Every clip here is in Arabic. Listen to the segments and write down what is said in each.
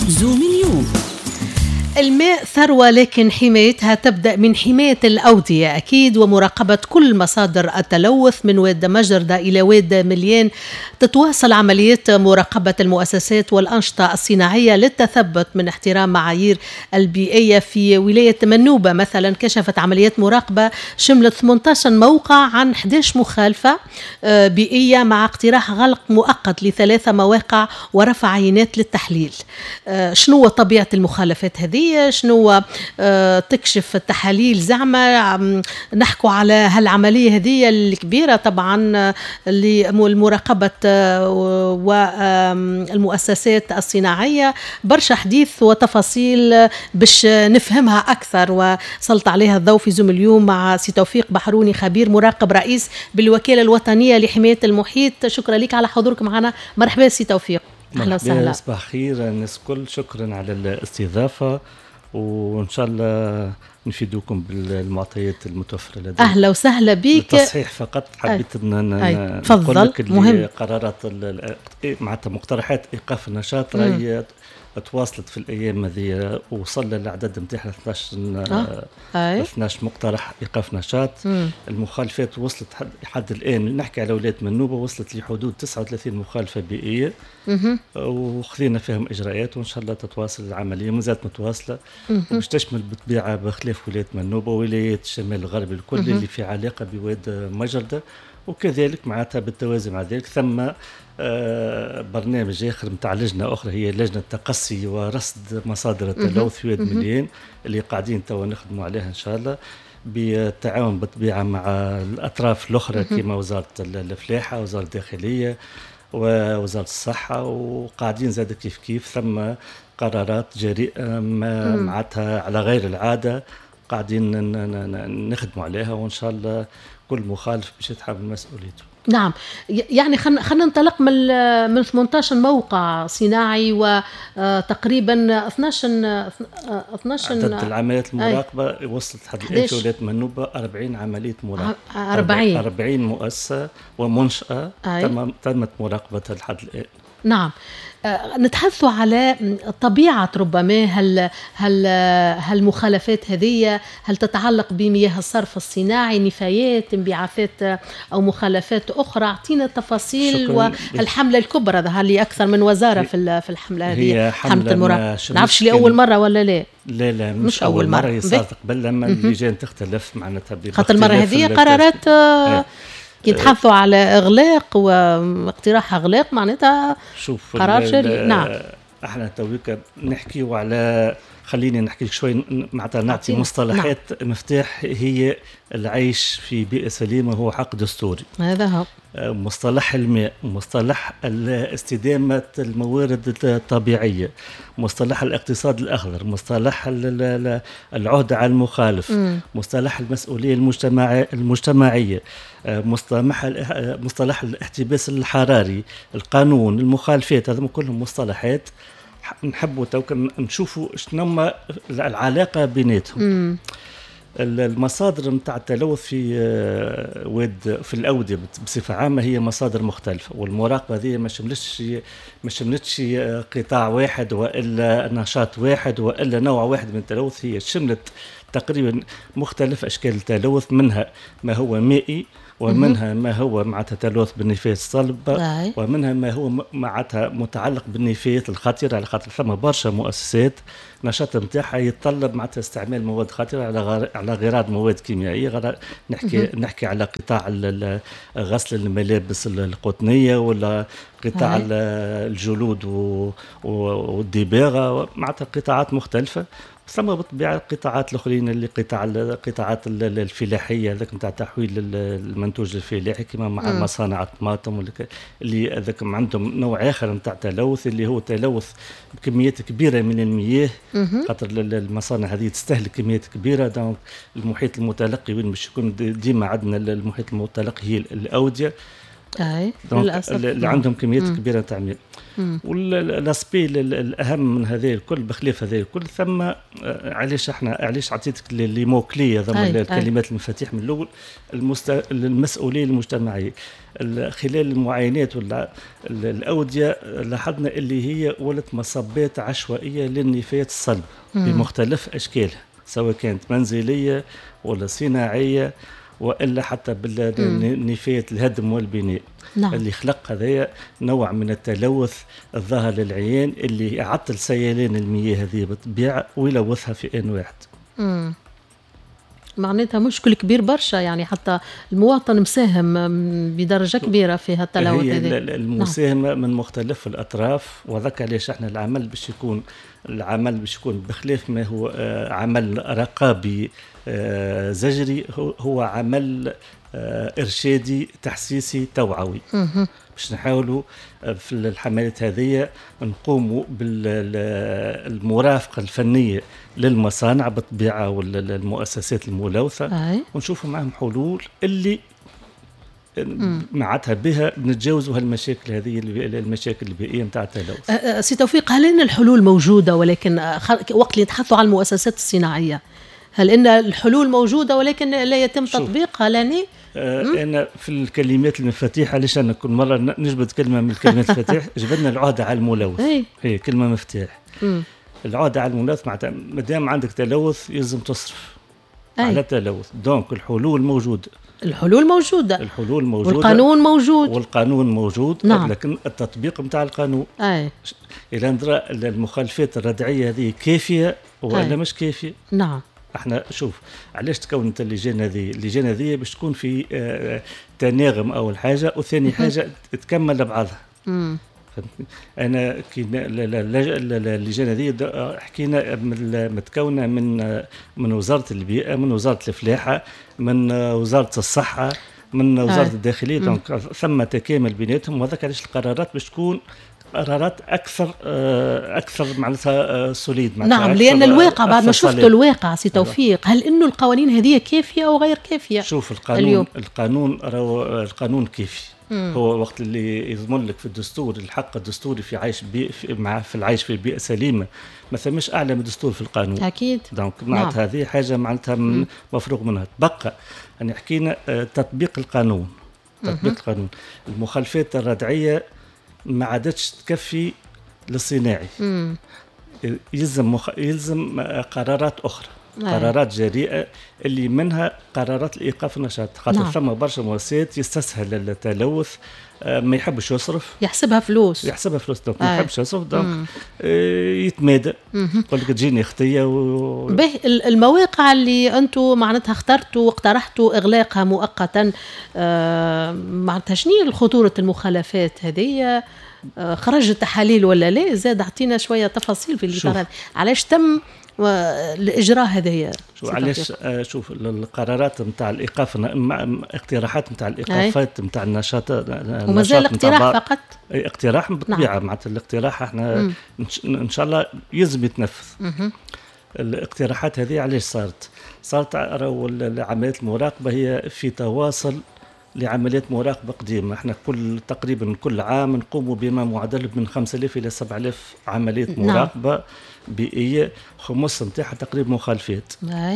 زوم اليوم. الماء ثروة، لكن حمايتها تبدأ من حماية الأودية أكيد، ومراقبة كل مصادر التلوث من واد مجردة إلى واد مليان. تتواصل عمليات مراقبة المؤسسات والأنشطة الصناعية للتثبت من احترام معايير البيئية. في ولاية منوبة مثلا كشفت عمليات مراقبة شملت 18 موقع عن 11 مخالفة بيئية، مع اقتراح غلق مؤقت ل3 مواقع ورفع عينات للتحليل. شنو طبيعة المخالفات هذه؟ شنو تكشف التحاليل؟ زعما نحكوا على هالعملية هذه الكبيرة طبعا لمراقبة والمؤسسات الصناعية. برشا حديث وتفاصيل باش نفهمها أكثر، وسلط عليها الضوء في زوم اليوم مع سي توفيق بحروني، خبير مراقب رئيس بالوكالة الوطنية لحماية المحيط. شكرا لك على حضورك معنا. مرحبا سي توفيق. أهلا وسهلا. صباح خير الناس كل، شكرا على الاستضافة، وإن شاء الله نفيدوكم بالمعطيات المتوفرة لدينا. أهلا وسهلا بك. تصحيح فقط حبيت نقول لك مهم. قرارات معناتها مقترحات إيقاف النشاط راهي تواصلت في الأيام هذه، وصل العدد نتاعها 12 مقترح إيقاف نشاط. المخالفات وصلت حد الآن، نحكي على ولاية منوبة، وصلت لحدود 39 مخالفة بيئية، وخذينا فيهم إجراءات، وإن شاء الله تتواصل العملية، مازالت متواصلة، ومش تشمل بالطبيعة بخلاف ولاية منوبة وولايات الشمال الغربي الكل اللي في علاقة بواد مجردة. وكذلك معناتها بالتوازي مع ذلك ثم برنامج آخر متاع لجنة أخرى، هي لجنة تقصي ورصد مصادر التلوث في واد مليان، اللي قاعدين توا نخدموا عليها إن شاء الله بالتعاون بالطبيعة مع الأطراف الأخرى كما وزارة الفلاحة، وزارة الداخلية، ووزارة الصحة، وقاعدين زاد كيف ثم قرارات جريئة معناتها على غير العادة قاعدين نخدموا عليها، وإن شاء الله كل مخالف باش يتحمل مسؤوليته. نعم، يعني خلينا ننطلق من 18 موقع صناعي وتقريبا 12 عدد العمليات المراقبة وصلت حد الآن في ولاية منوبة 40 عملية مراقبة. 40 مؤسسة ومنشأة تمت مراقبتها لحد الآن. نعم. نتحدثوا على طبيعة ربما هالمخالفات هذه، هل تتعلق بمياه الصرف الصناعي، نفايات، انبعاثات أو مخالفات أخرى؟ أعطينا تفاصيل. والحملة الكبرى ظهر لي أكثر من وزارة في الحملة هذه، حملة المراقبة. نعرفش لأول مرة ولا لا؟ لا مش أول مرة، هي صارت قبل لما اللجان تختلف معناتها خاطر المرة هذه قرارات يتحدثوا على إغلاق واقتراح إغلاق، معناتها قرار جريء. نعم، احنا تويك نحكيوا على، خليني نحكي شوي معناتها نعطي مصطلحات. نعم. مفتاح هي العيش في بيئة سليمة هو حق دستوري. هذا هو مصطلح الماء، مصطلح استدامة الموارد الطبيعية، مصطلح الاقتصاد الأخضر، مصطلح العهد على المخالف، مصطلح المسؤولية المجتمعية، مصطلح الاحتباس الحراري، القانون، المخالفات. هذم كلهم مصطلحات نحبوا نشوفوا شنو العلاقة بيناتهم. المصادر متاع التلوث في الأودية بصفة عامة هي مصادر مختلفة، والمراقبة هذه ما شملتش قطاع واحد وإلا نشاط واحد وإلا نوع واحد من التلوث، هي شملت تقريبا مختلف أشكال التلوث، منها ما هو مائي، ومنها ما هو معناتها تلوث بالنفايات الصلبة، ومنها ما هو معناتها متعلق بالنفايات الخطيرة، على خاطر ثم برشا مؤسسات نشاط نتاعها يتطلب معناتها استعمال مواد خطيرة على غرار مواد كيميائية. نحكي على قطاع غسل الملابس القطنية، ولا قطاع الجلود والدباغة، معناتها قطاعات مختلفة. ثم بالطبيعة القطاعات الأخرين اللي قطاعات الفلاحية، ذاك نتاع تحويل المنتوج الفلاحي، كما مع مصانع الطماطم اللي ذاك عندهم نوع آخر نتاع تلوث، اللي هو تلوث بكميات كبيرة من المياه، خاطر المصانع هذه تستهلك كميات كبيرة. دونك المحيط المتلقي وين باش يكون ديما عندنا المحيط المتلقي هي الأودية. للأسف اللي عندهم كميات كبيرة تاع مياه. والاسبي الاهم من هذه الكل بخلاف هذه الكل ثم علاش عطيتك لي مو كلي هذوما الكلمات المفاتيح من الاول المسؤوليه المجتمعيه خلال المعاينات ولا الاوديه لاحظنا اللي هي ولت مصبات عشوائيه للنفايات الصلب بمختلف اشكالها سواء كانت منزليه ولا صناعيه والا حتى بالنفايات الهدم والبناء. نعم. اللي خلق هذايا نوع من التلوث الظاهر للعيان اللي يعطل سيلان المياه هذه بالطبيعه ويلوثها في ان واحد. معناتها مشكل كبير برشا يعني حتى المواطن مساهم بدرجه كبيره في هالتلوث هذا. المساهمه من مختلف الاطراف وذاك علاش احنا العمل باش يكون بخلاف ما هو عمل رقابي زجري هو عمل إرشادي تحسيسي توعوي باش نحاولوا في الحملات هذه نقوموا بالمرافقة الفنية للمصانع بالطبيعة والمؤسسات الملوثة ونشوفوا معهم حلول اللي معناتها بها نتجاوزوا هالمشاكل هذه المشاكل البيئيه نتاع التلوث. سي توفيق، هل ان الحلول موجوده ولكن وقت اللي يتحدثوا عن المؤسسات الصناعيه هل ان الحلول موجوده ولكن لا يتم تطبيقها لاني انا في الكلمات المفاتيح علاش انا كل مره نجبد كلمه من الكلمات المفاتيح جبدنا العهده على الملوث هي كلمه مفتاح. العهده على الملوث معناتها مادام عندك تلوث يلزم تصرف على التلوث. دونك الحلول موجوده والقانون موجود نعم. لكن التطبيق نتاع القانون الى نرى المخالفات الردعيه هذه كافيه ولا مش كافيه. نعم. احنا شوف علاش تكونت اللجان هذه باش تكون في تناغم اول حاجه وثاني حاجه تكمل بعضها. انا كي اللجان هذه حكينا متكونه من وزاره البيئه، من وزاره الفلاحه، من وزاره الصحه، من وزاره الداخليه. دونك ثم تكامل بيناتهم وهذاك علاش القرارات باش تكون قرارات اكثر معناتها سوليد. نعم، لان الواقع بعد ما شفت الواقع سي توفيق هل انه القوانين هذه كافيه او غير كافيه؟ شوف القانون كافي. هو وقت اللي يضمن لك في الدستور الحق الدستوري في العيش في بيئه سليمه ما ثمش اعلى من الدستور في القانون اكيد. دونك معناتها هذه حاجه معناتها مفروغ منها. تبقى يعني حكينا تطبيق القانون. المخالفات الردعيه ما عادتش تكفي للصناعي. يلزم قرارات أخرى قرارات جريئة اللي منها قرارات الإيقاف النشاط خاطر ثم برشا مؤسسات يستسهل التلوث ما يحبش يصرف يحسبها فلوس دونك ما يحبش يصرف دونك يتمادى يقول لك تجيني خطية المواقع اللي أنتم معناتها اخترتوا واقترحتوا إغلاقها مؤقتا معناتها شنو خطورة المخالفات هذه؟ خرجت تحاليل ولا لا؟ زاد اعطينا شوية تفاصيل في الإطار علاش تم الإجراء هذايا. علاش شوف القرارات نتاع الإيقاف اقتراحات نتاع الإيقافات نتاع النشاط ومازال اقتراح فقط اقتراح بالطبيعة معناتها الاقتراح احنا إن شاء الله يلزم يتنفذ. الاقتراحات هذه علاش صارت عمليات المراقبة هي في تواصل لعمليات مراقبة قديمة. احنا تقريبا كل عام نقوم بما معدل من 5000 إلى 7000 عملية مراقبة بيئية خمس نتاعها تقريبا مخالفات.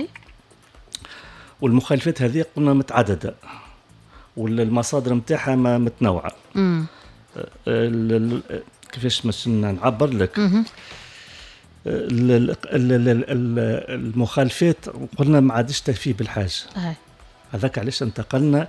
والمخالفات هذه قلنا متعددة والمصادر نتاعها متنوعة. كيفاش مش نعبر لك المخالفات قلنا ما عادش تكفي بالحاجة. هذاك علاش انتقلنا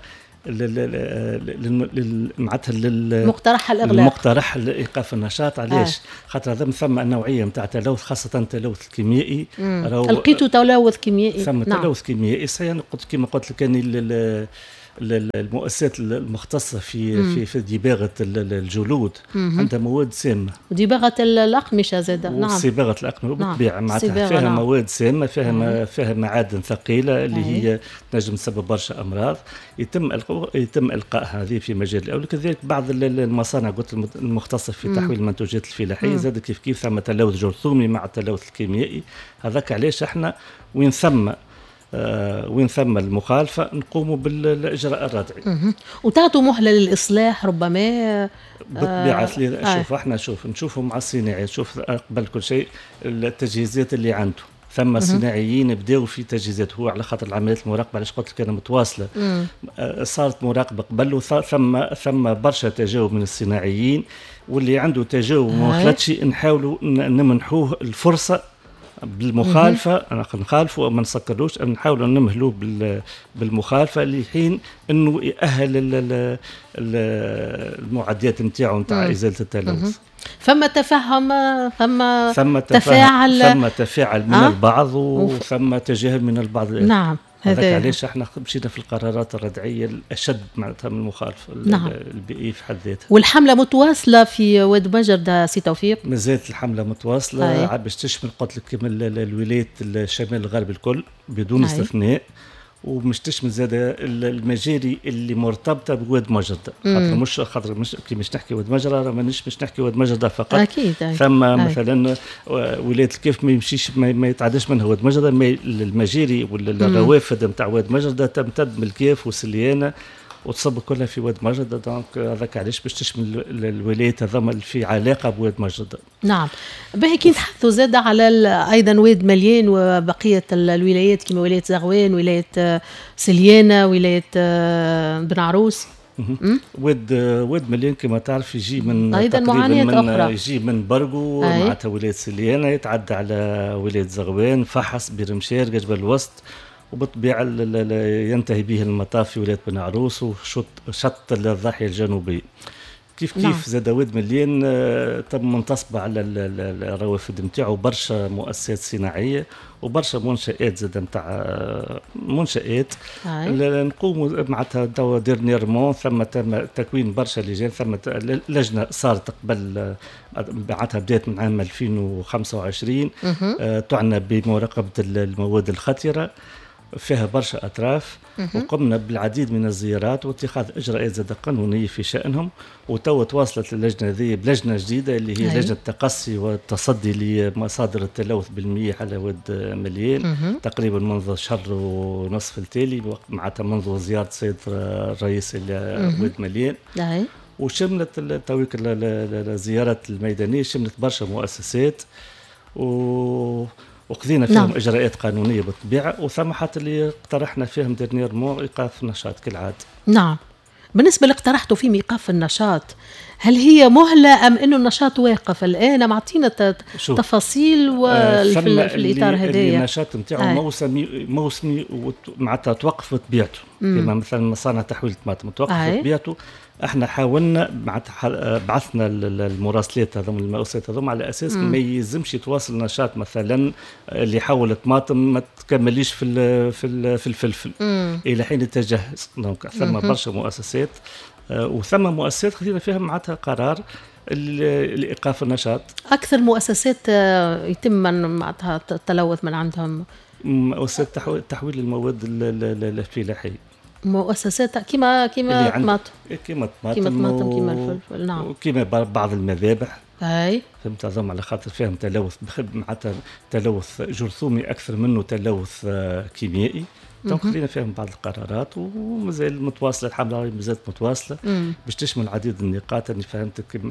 معناتها المقترح الايقاف النشاط. علاش؟ خاطر ثم النوعيه نتاع التلوث خاصه التلوث الكيميائي. لقيتوا تلوث كيميائي؟ ثم تلوث كيميائي صحيح. كما قلت لك كان المؤسسات المختصة في دباغة الجلود عندها مواد سامة ودباغة الأقمشة زادة. نعم. وصباغة الأقمشة بالطبيعة معناتها فيها مواد سامة فيها معادن ثقيلة اللي هي تنجم تسبب برشا أمراض. يتم إلقاء هذه في مجال الأول. كذلك بعض المصانع قلت المختصة في تحويل المنتوجات الفلاحية زاد كيف ثم تلوث جرثومي مع التلوث الكيميائي. هذاك علاش احنا وين ثم وين ثم المخالفة نقوموا بالإجراء الردعي. وتعطوا مهلة للإصلاح ربما؟ بالطبيعة شوف احنا نشوفوا مع الصناعي، شوف قبل كل شيء التجهيزات اللي عنده. ثم صناعيين بداوا في تجهيزات، هو على خاطر العمليات المراقبة علاش قلت لك أنا متواصلة. صارت مراقبة قبل، ثم برشا تجاوب من الصناعيين، واللي عنده تجاوب ما خلطش نحاولوا نمنحوه الفرصة بالمخالفة. نخالفوا وما نسكروش، نحاولوا نمهلوه بالمخالفة لحين انه يأهل المعدات نتاعو نتاع ازالة التلوث. ثم تفهم، ثم تفاعل من البعض، وثم تجاهل من البعض. نعم، هذا علاش احنا مشينا في القرارات الردعيه الاشد معناتها من المخالفه البيئيه في حد ذاتها. والحمله متواصله في واد مجردة سي توفيق؟ مازالت الحمله متواصله باش تشمل قلت لك الولايات الشمال الغرب الكل بدون استثناء، ومش تشمل زاد المجاري اللي مرتبطه بواد مجردة. خاطر مش كي مش نحكي واد مجردة مش نحكي واد مجردة فقط. أكيد. ثم مثلا ولايه الكيف ما يمشيش ما يتعداش منها واد مجردة، المجاري والروافد نتاع واد مجردة تمتد من الكيف وسليانه وتصب كلها في واد مجردة. دونك هذاك علاش باش تشمل الولايات هذوما اللي في علاقه بواد مجردة. نعم. باهي كي نتحدثوا زاد على ايضا واد مليان وبقيه الولايات كما ولايه زغوان، ولايه سليانه، ولايه بن عروس. واد مليان كما تعرف يجي من ايضا معاناه اخرى، يجي من برقو معناتها ولايه سليانه، يتعدى على ولايه زغوان، فحص، بيرمشير، جبل الوسط، وبالطبيعة ينتهي به المطاف في ولاية بن عروس وشط الضاحية الجنوبية. كيف زاد واد مليان تم منتصبة على الروافد نتاعو برشا مؤسسات صناعية وبرشا منشآت زاد نتاع منشآت. نقوموا معناتها توا ديرنييرمون ثم تكوين برشا لجان. ثم لجنة صارت قبل معناتها بدات من عام 2025 تعنى بمراقبة المواد الخطرة، فيها برشا أطراف، وقمنا بالعديد من الزيارات واتخاذ إجراءات زادة قانونية في شأنهم. وتو تواصلت اللجنة هذه بلجنة جديدة اللي هي لجنة التقصي والتصدي لمصادر التلوث بالمياه على واد مليان، تقريبا منذ شهر ونصف التالي، معناتها منذ زيارة السيد الرئيس إلى واد مليان. وشملت تويك الزيارات الميدانية، شملت برشا مؤسسات وخذينا فيهم إجراءات قانونية بالطبيعة، وثم حتى اللي اقترحنا فيهم ديرنييرمون إيقاف النشاط كالعادة. نعم. بالنسبة لاقترحتوا فيهم إيقاف النشاط، هل هي مهلة أم إنه النشاط واقف الآن؟ معطينا تفاصيل في الإطار هذايا. النشاط نتاعو موسمي معناتها توقف بطبيعته، كما مثلا مصانع تحويل الطماطم توقف بطبيعته. احنا حاولنا بعثنا المراسلات هذوم المؤسسات هذوم على اساس ما يلزمش يتواصل نشاط مثلا اللي يحول الطماطم ما تكمليش في الفلفل الى حين التجهز. دونك ثم برشا مؤسسات وثم مؤسسات خذينا فيها معناتها قرار لايقاف النشاط. اكثر مؤسسات يتم معناتها التلوث من عندهم مؤسسات تحويل المواد الفلاحيه، مؤسسات كما طماطم كما الفلفل. نعم. وكما بعض المذابح. فهمت هذوم على خاطر فيهم تلوث معناتها تلوث جرثومي اكثر منه تلوث كيميائي. دونك خلينا فيهم بعض القرارات ومازال متواصله الحمله، مازالت متواصله باش تشمل العديد من النقاط اللي فهمتك،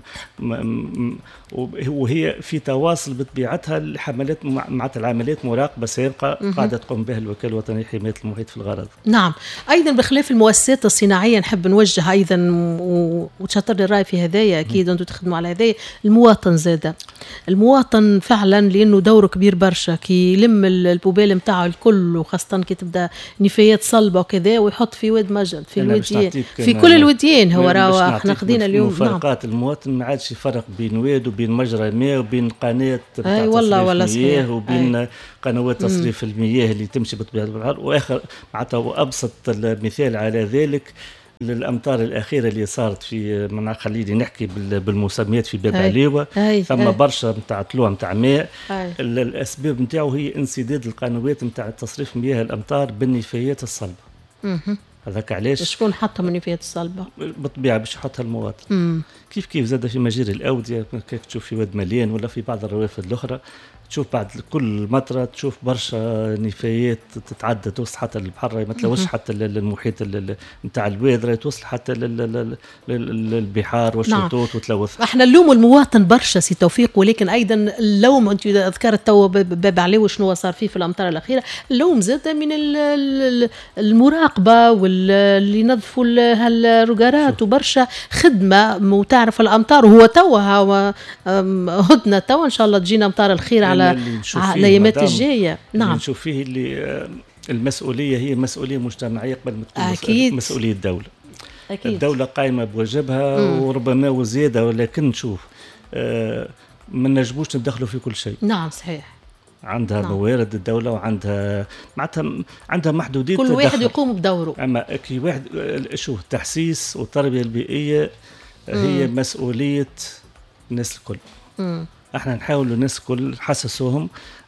وهي في تواصل بطبيعتها الحملات معناتها العمليات مراقبه سابقه قاعده تقوم بها الوكاله الوطنيه لحمايه المحيط في الغرض. نعم. ايضا بخلاف المؤسسات الصناعيه نحب نوجه ايضا وتشطر الراي في هذايا، اكيد انتم تخدموا على هذايا، المواطن زاده. المواطن فعلا لانه دوره كبير برشا، كي يلم البوبال نتاعو الكل وخاصه كي تبدا نفايات صلبه وكذا ويحط في واد مجد في الوديان في كل الوديان. هو راه احنا خدينا اليوم مفارقات. المواطن ما عادش يفرق بين واد وبين مجرى ماء وبين قناه تاع المياه وبين قنوات تصريف المياه اللي تمشي بطبيعه الحال. واخر معناتها وابسط مثال على ذلك الامطار الاخيره اللي صارت في خليني نحكي بالمسميات في باب عليوه، ثم برشا نتاع طلوع نتاع ماء. الاسباب نتاعو هي انسداد القنوات نتاع تصريف مياه الامطار بالنفايات الصلبه. هذاك علاش شكون حطهم النفايات الصلبة؟ بالطبيعة باش يحطها المواطن. كيف زاد في مجاري الأودية، كيف تشوف في واد مليان ولا في بعض الروافد الأخرى، تشوف بعد كل مطرة تشوف برشا نفايات تتعدى توصل حتى للبحر، ما تلوثش حتى المحيط نتاع الوادرة، توصل حتى للبحار والشطوط وتلوث. احنا نلوم المواطن برشا سي توفيق، ولكن ايضا اللوم انت ذكرت تو باب عليه وشنو صار فيه في الامطار الاخيره، اللوم زاد من المراقبه واللي ينظفوا هالرقارات وبرشا خدمه وتعرف الامطار، وهو توها هدنه تو ان شاء الله تجينا امطار الخير على الايامات الجايه. نعم نشوف فيه اللي المسؤوليه هي مسؤوليه مجتمعيه قبل ما تكون أكيد. مسؤوليه الدوله. أكيد. الدوله قائمه بواجبها وربما وزياده، ولكن نشوف ما نجموش ندخلوا في كل شيء. نعم صحيح. عندها موارد الدولة وعندها عندها محدودية، كل واحد يقوم بدوره. أما كي واحد شوف التحسيس والتربية البيئية هي مسؤولية الناس الكل. احنا نحاول الناس الكل نحسسوهم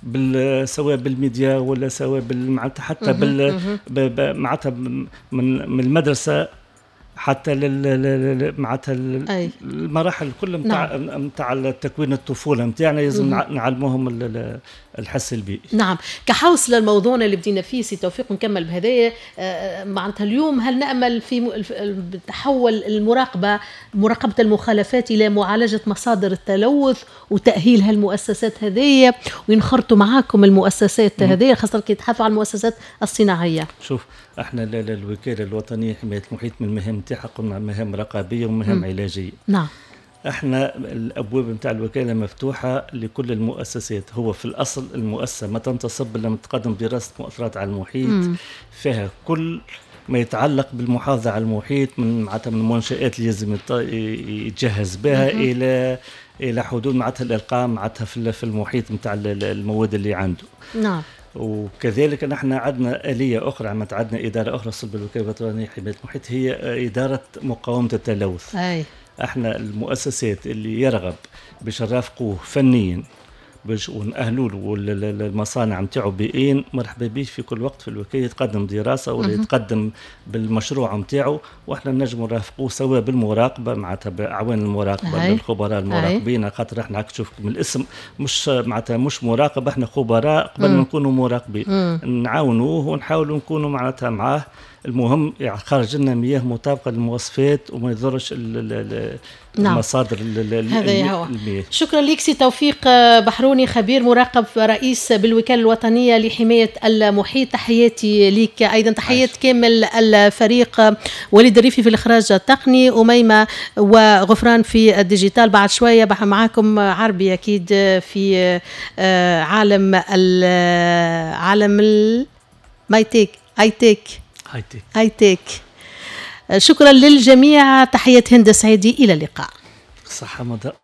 سواء بالميديا ولا سواء معناتها حتى معناتها من المدرسة حتى معناتها المراحل كلها نتاع تكوين الطفوله نتاعنا لازم نعلموهم الحس البيئي. نعم. كحوصله لموضوعنا اللي بدينا فيه سي توفيق، نكمل بهذايا معناتها اليوم هل نامل في تحول مراقبه المخالفات الى معالجه مصادر التلوث وتاهيل هالمؤسسات هذية، وينخرطوا معاكم المؤسسات هذية خاصه كي يتحدثوا عن المؤسسات الصناعيه؟ شوف احنا الوكاله الوطنيه لحمايه المحيط من المهام نتاعها قلنا مهام رقابيه ومهام علاجيه. نعم. احنا الابواب نتاع الوكاله مفتوحه لكل المؤسسات. هو في الاصل المؤسسه ما تنتصب الا من تقدم دراسه مؤثرات على المحيط فيها كل ما يتعلق بالمحافظه على المحيط، من المنشآت اللي لازم يتجهز بها الى حدود معناتها الالقاء معناتها في المحيط نتاع المواد اللي عنده. نعم. وكذلك نحن عندنا آلية أخرى، عندنا إدارة أخرى صلب الوكالة الوطنية لحماية المحيط، هي إدارة مقاومة التلوث. احنا المؤسسات اللي يرغب باش نرافقوه فنيا باش ونأهلوا المصانع نتاعو بيئيا، مرحبا به في كل وقت في الوكاله يتقدم دراسه ولا يتقدم بالمشروع نتاعو، واحنا نجموا نرافقوه سواء بالمراقبه معناتها باعوان المراقبه بالخبراء المراقبين، خاطر احنا تشوف من الاسم مش معناتها مش مراقبه، احنا خبراء قبل ما نكونوا مراقبين، نعاونوه ونحاولوا نكونوا معناتها معاه. المهم خرج لنا مياه مطابقه للمواصفات وما يضرش المصادر المياه. شكرا لك سي توفيق بحروني، خبير مراقب رئيس بالوكاله الوطنيه لحمايه المحيط. تحياتي لك ايضا، تحيات كامل الفريق، وليد الريفي في الاخراج التقني، اميمه وغفران في الديجيتال. بعد شويه معاكم عربي اكيد في عالم المايتيك هاي تيك. شكرا للجميع، تحية هند سعيدي، إلى اللقاء. صحة مدى.